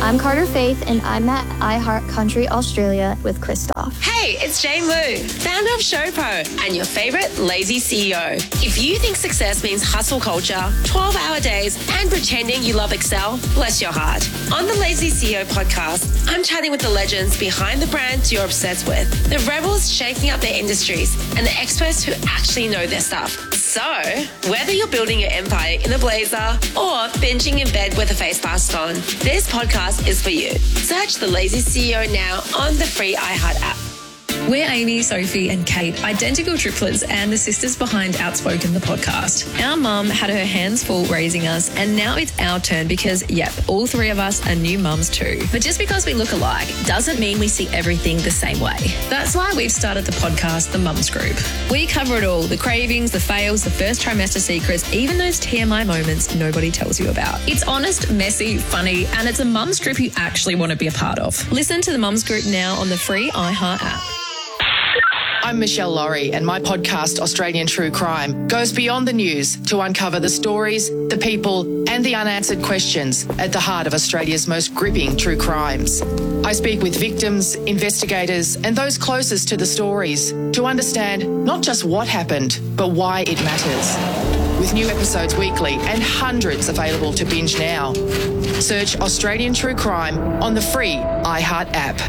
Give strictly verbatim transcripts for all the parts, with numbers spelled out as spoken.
I'm Carter Faith, and I'm at iHeart Country Australia with Christoph. Hey, it's Jane Lou, founder of Showpo and your favourite lazy C E O. If you think success means hustle culture, twelve-hour days, and pretending you love Excel, bless your heart. On the Lazy C E O podcast, I'm chatting with the legends behind the brands you're obsessed with, the rebels shaking up their industries, and the experts who actually know their stuff. So, whether you're building your empire in a blazer or binging in bed with a face mask on, this podcast is for you. Search the Lazy C E O now on the free iHeart app. We're Amy, Sophie and Kate, identical triplets and the sisters behind Outspoken, the podcast. Our mum had her hands full raising us, and now it's our turn because, yep, all three of us are new mums too. But just because we look alike doesn't mean we see everything the same way. That's why we've started the podcast, The Mums Group. We cover it all, the cravings, the fails, the first trimester secrets, even those T M I moments nobody tells you about. It's honest, messy, funny, and it's a mums group you actually want to be a part of. Listen to The Mums Group now on the free iHeart app. I'm Michelle Laurie, and my podcast, Australian True Crime, goes beyond the news to uncover the stories, the people, and the unanswered questions at the heart of Australia's most gripping true crimes. I speak with victims, investigators, and those closest to the stories to understand not just what happened, but why it matters. With new episodes weekly and hundreds available to binge now. Search Australian True Crime on the free iHeart app.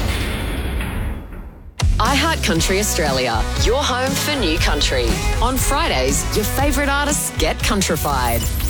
iHeart Country Australia, your home for new country. On Fridays, your favourite artists get countrified.